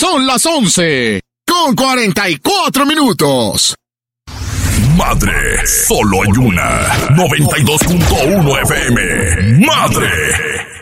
Son las 11:44. Madre, solo hay una. 92.1 FM. Madre.